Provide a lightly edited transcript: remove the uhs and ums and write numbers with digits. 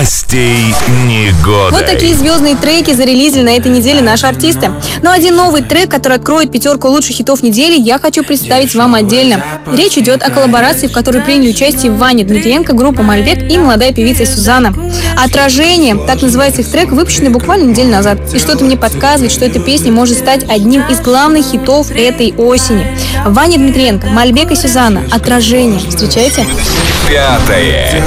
новостей негода. Вот такие звездные треки зарелизили на этой неделе наши артисты. Но один новый трек, который откроет пятерку лучших хитов недели, я хочу представить вам отдельно. Речь идет о коллаборации, в которой приняли участие Ваня Дмитриенко, группа «Мальбек» и молодая певица Сюзанна. «Отражение» — так называется их трек, выпущенный буквально неделю назад. И что-то мне подсказывает, что эта песня может стать одним из главных хитов этой осени. Ваня Дмитриенко, Мальбек и Сюзанна. «Отражение». Встречайте. Пятое.